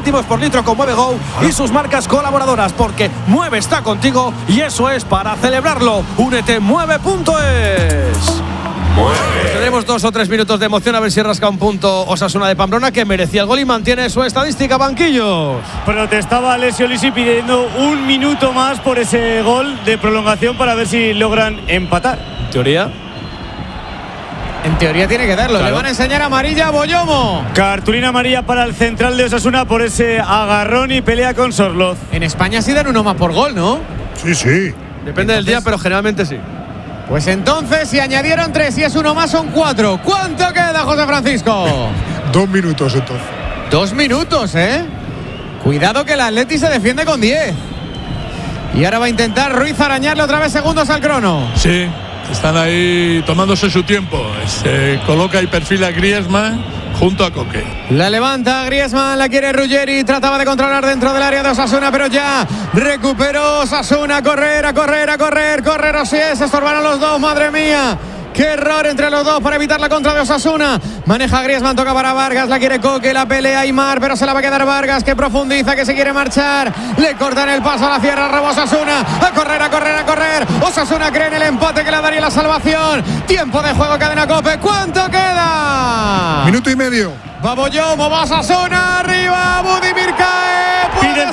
céntimos por litro con MueveGo y sus marcas colaboradoras, porque Mueve está contigo y eso es para celebrarlo. Únete Mueve.es. Tendremos 2 o 3 minutos de emoción a ver si rasca un punto Osasuna de Pamplona, que merecía el gol y mantiene su estadística. Banquillos. Protestaba Alessio Lisi pidiendo un minuto más por ese gol de prolongación para ver si logran empatar. En teoría tiene que darlo. Claro. Le van a enseñar amarilla a Boyomo. Cartulina amarilla para el central de Osasuna por ese agarrón y pelea con Sorloz. En España sí dan uno más por gol, ¿no? Sí. Depende del día, pero generalmente sí. Pues entonces, si añadieron 3 y es uno más, son 4. ¿Cuánto queda, José Francisco? 2 minutos entonces. 2 minutos, ¿eh? Cuidado que el Atleti se defiende con 10. Y ahora va a intentar Ruiz arañarle otra vez segundos al crono. Sí, están ahí tomándose su tiempo. Se coloca y perfila Griezmann junto a Coque. La levanta Griezmann, la quiere Ruggeri, trataba de controlar dentro del área de Osasuna, pero ya recuperó Osasuna, a correr, así es, se estorbaron los dos, madre mía. Qué error entre los dos para evitar la contra de Osasuna. Maneja Griezmann, toca para Vargas, la quiere Coque, la pelea Aimar, pero se la va a quedar Vargas, que profundiza, que se quiere marchar. Le cortan el paso a la sierra, roba Osasuna. A correr. Osasuna cree en el empate que le daría la salvación. Tiempo de juego, cadena COPE. ¿Cuánto queda? Minuto y medio. Va Boyomo, va Osasuna, arriba, Budimir cae. Piden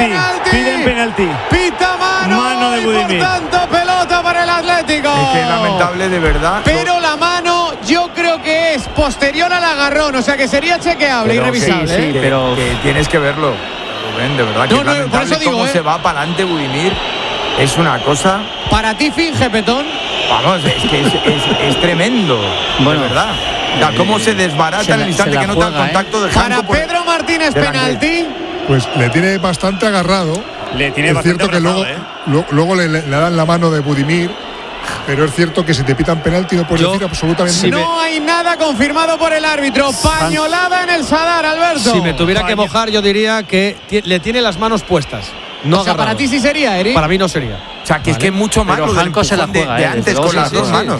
penalti. Pita mano de y Budimir. por tanto pelota para el Atlético. Es que es lamentable, de verdad. Pero la mano yo creo que es posterior al agarrón, o sea que sería chequeable y revisable. Sí, pero que tienes que verlo, Rubén, de verdad. Que es lamentable, por eso digo, cómo se va para adelante Budimir. Es una cosa. Para ti finge, Petón. Vamos, es que es tremendo. Bueno, de verdad. Cómo se desbarata en el instante que nota el contacto de Janko. Para Pedro Martínez, penalti. Pues le tiene bastante agarrado. Es cierto que luego le dan la mano de Budimir, pero es cierto que si te pitan penalti no puedes decir absolutamente nada. No hay nada confirmado por el árbitro. Pañolada en el Sadar, Alberto. Si me tuviera que mojar, yo diría que le tiene las manos puestas. No, o sea, para ti sí sería, Eric. Para mí no sería. O sea, que es que es mucho más lo del empujón de antes con las dos manos.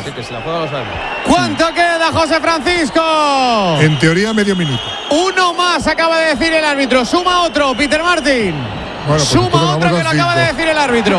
¿Cuánto queda, José Francisco? En teoría, medio minuto. Uno más acaba de decir el árbitro. Suma otro, Peter Martin. Bueno, pues suma otro que lo acaba de decir el árbitro.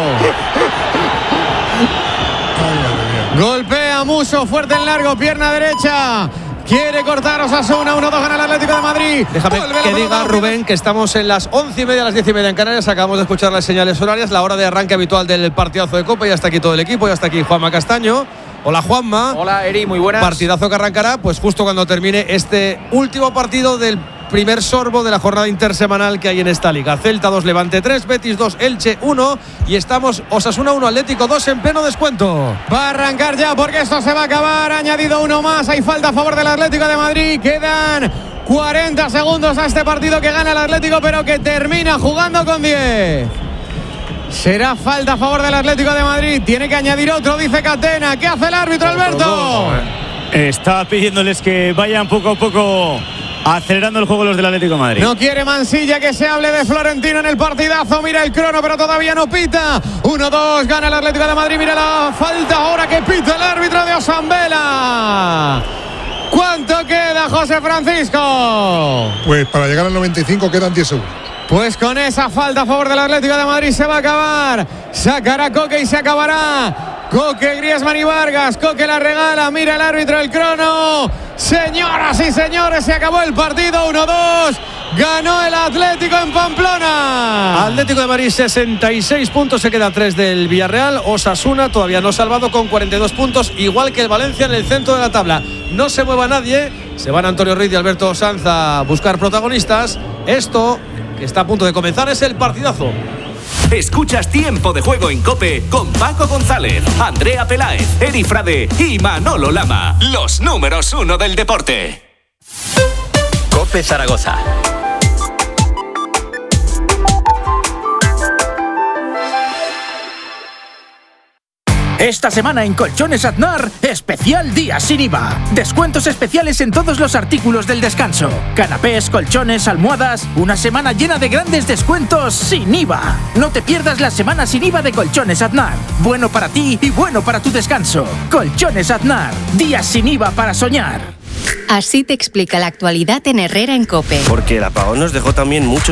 Golpea Muso, fuerte en largo, pierna derecha. Quiere cortar Osasuna, 1-2 gana el Atlético de Madrid. Déjame que diga, Rubén, que estamos en las 11:30, a las 10:30 en Canarias. Acabamos de escuchar las señales horarias, la hora de arranque habitual del partidazo de Copa. Ya está aquí todo el equipo, ya está aquí Juanma Castaño. Hola, Juanma. Hola, Eri, muy buenas. Partidazo que arrancará pues justo cuando termine este último partido del primer sorbo de la jornada intersemanal que hay en esta liga. Celta 2, Levante 3, Betis 2, Elche 1 y estamos Osasuna 1, Atlético 2 en pleno descuento. Va a arrancar ya porque esto se va a acabar. Ha añadido uno más, hay falta a favor del Atlético de Madrid. Quedan 40 segundos a este partido que gana el Atlético, pero que termina jugando con 10. Será falta a favor del Atlético de Madrid. Tiene que añadir otro, dice Catena. ¿Qué hace el árbitro, Alberto? Está pidiéndoles que vayan poco a poco acelerando el juego los del Atlético de Madrid. No quiere Mansilla que se hable de Florentino en el partidazo. Mira el crono, pero todavía no pita. 1-2, gana el Atlético de Madrid. Mira la falta ahora que pita el árbitro de Osambela. ¿Cuánto queda, José Francisco? Pues para llegar al 95 quedan 10 segundos. Pues con esa falta a favor del Atlético de Madrid se va a acabar. Sacará Coque y se acabará. Coque, Griezmann y Vargas. Coque la regala. Mira el árbitro el crono. Señoras y señores, se acabó el partido. 1-2. Ganó el Atlético en Pamplona. Atlético de Madrid 66 puntos, se queda 3 del Villarreal. Osasuna todavía no salvado con 42 puntos, igual que el Valencia en el centro de la tabla. No se mueva nadie. Se van Antonio Ruiz y Alberto Sanz a buscar protagonistas. Esto que está a punto de comenzar es el partidazo. Escuchas Tiempo de Juego en COPE con Paco González, Andrea Peláez, Eri Frade y Manolo Lama. Los números 1 del deporte. COPE Zaragoza. Esta semana en Colchones Aznar, especial día sin IVA. Descuentos especiales en todos los artículos del descanso. Canapés, colchones, almohadas. Una semana llena de grandes descuentos sin IVA. No te pierdas la semana sin IVA de Colchones Aznar. Bueno para ti y bueno para tu descanso. Colchones Aznar. Días sin IVA para soñar. Así te explica la actualidad en Herrera en COPE. Porque el apagón nos dejó también muchos